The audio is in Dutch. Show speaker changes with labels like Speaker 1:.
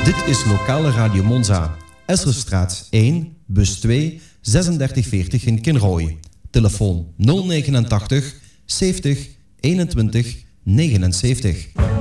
Speaker 1: Dit is lokale Radio Monza. Esselstraat 1, bus 2, 3640 in Kinrooi. Telefoon 089 70 21 79.